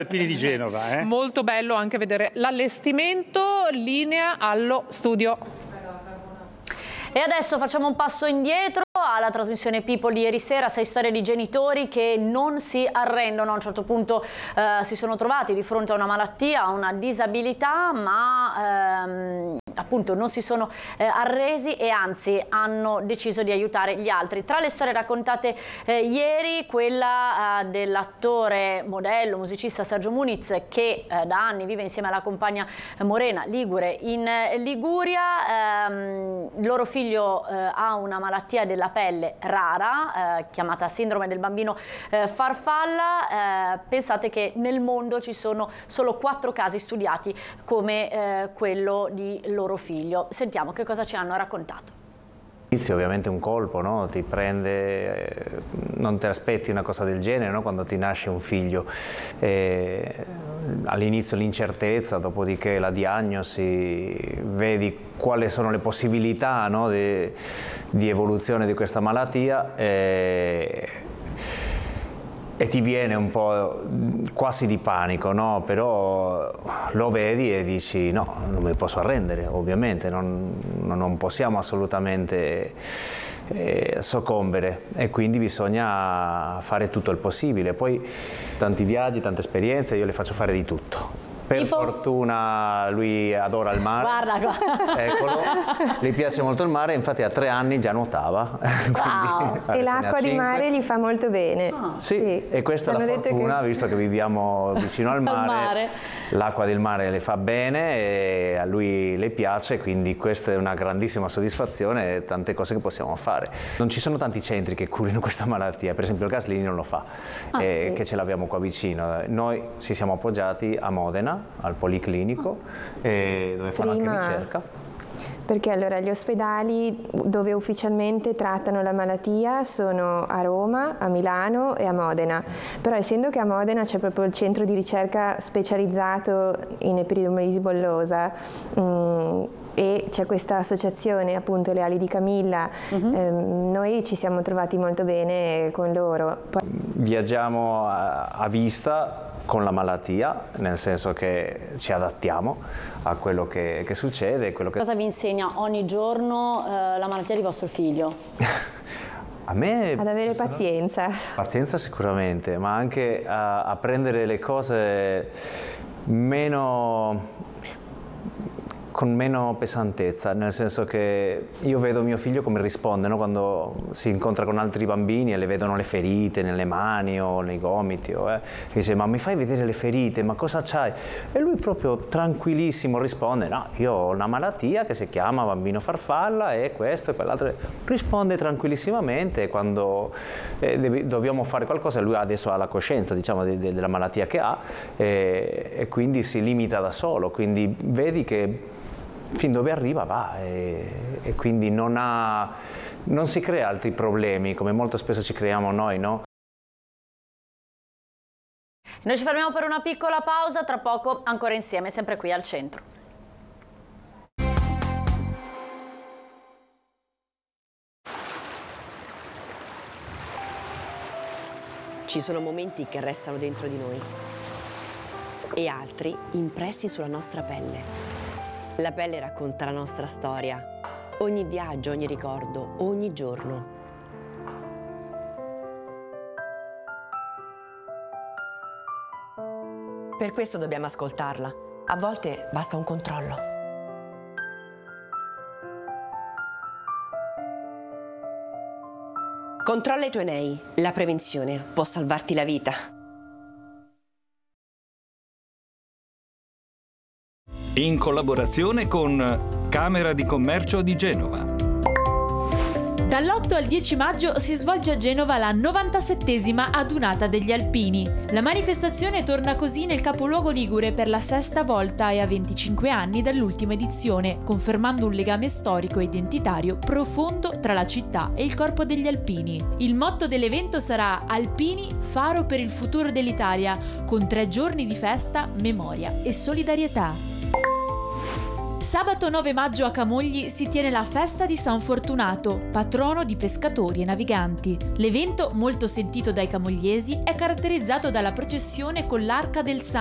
Alpini di Genova, Molto bello anche vedere l'allestimento, linea allo studio. E adesso facciamo un passo indietro alla trasmissione People di ieri sera, 6 storie di genitori che non si arrendono. A un certo punto si sono trovati di fronte a una malattia, a una disabilità, ma appunto non si sono arresi e anzi hanno deciso di aiutare gli altri. Tra le storie raccontate ieri, quella dell'attore, modello, musicista Sergio Muniz, che da anni vive insieme alla compagna Morena Ligure in Liguria. Il loro figlio ha una malattia della pelle rara chiamata sindrome del bambino farfalla. Pensate che nel mondo ci sono solo 4 casi studiati come quello di loro figlio. Sentiamo che cosa ci hanno raccontato. All'inizio ovviamente un colpo, no? Ti prende, non ti aspetti una cosa del genere, no? Quando ti nasce un figlio. All'inizio l'incertezza, dopodiché la diagnosi, vedi quali sono le possibilità, no? di evoluzione di questa malattia e ti viene un po' quasi di panico, no? Però lo vedi e dici no, non mi posso arrendere, ovviamente, non possiamo assolutamente soccombere e quindi bisogna fare tutto il possibile. Poi tanti viaggi, tante esperienze, io le faccio fare di tutto. Per fortuna lui adora il mare. Guarda qua. Eccolo, gli piace molto il mare, infatti a 3 anni già nuotava. Wow. E l'acqua di mare gli fa molto bene. Sì, e questa è la fortuna, visto che viviamo vicino al mare, l'acqua del mare le fa bene e a lui le piace, quindi questa è una grandissima soddisfazione e tante cose che possiamo fare. Non ci sono tanti centri che curino questa malattia, per esempio il Gaslini non lo fa, che ce l'abbiamo qua vicino. Noi ci siamo appoggiati a Modena, al Policlinico, dove fanno anche ricerca. Perché allora gli ospedali dove ufficialmente trattano la malattia sono a Roma, a Milano e a Modena, però essendo che a Modena c'è proprio il centro di ricerca specializzato in epididomalisi bullosa e c'è questa associazione, appunto le Ali di Camilla, noi ci siamo trovati molto bene con loro. Viaggiamo a vista con la malattia, nel senso che ci adattiamo a quello che succede. Cosa vi insegna ogni giorno la malattia di vostro figlio? A me ad avere pazienza. Pazienza sicuramente, ma anche a prendere le cose con meno pesantezza, nel senso che io vedo mio figlio come risponde, no? Quando si incontra con altri bambini e le vedono le ferite nelle mani o nei gomiti, dice ma mi fai vedere le ferite, ma cosa c'hai? E lui proprio tranquillissimo risponde no, io ho una malattia che si chiama bambino farfalla e questo e quell'altro, risponde tranquillissimamente. Quando dobbiamo fare qualcosa, lui adesso ha la coscienza, diciamo, della malattia che ha e quindi si limita da solo, quindi vedi che fin dove arriva va e quindi non si crea altri problemi come molto spesso ci creiamo noi, no? Noi ci fermiamo per una piccola pausa, tra poco ancora insieme, sempre qui al centro. Ci sono momenti che restano dentro di noi e altri impressi sulla nostra pelle. La pelle racconta la nostra storia, ogni viaggio, ogni ricordo, ogni giorno. Per questo dobbiamo ascoltarla. A volte basta un controllo. Controlla i tuoi nei. La prevenzione può salvarti la vita. In collaborazione con Camera di Commercio di Genova. Dall'8 al 10 maggio si svolge a Genova la 97esima adunata degli alpini. La manifestazione torna così nel capoluogo ligure per la 6ª volta e a 25 anni dall'ultima edizione, confermando un legame storico e identitario profondo tra la città e il corpo degli alpini. Il motto dell'evento sarà Alpini, faro per il futuro dell'Italia, con 3 giorni di festa, memoria e solidarietà. Sabato 9 maggio a Camogli si tiene la festa di San Fortunato, patrono di pescatori e naviganti. L'evento, molto sentito dai camogliesi, è caratterizzato dalla processione con l'Arca del Santo,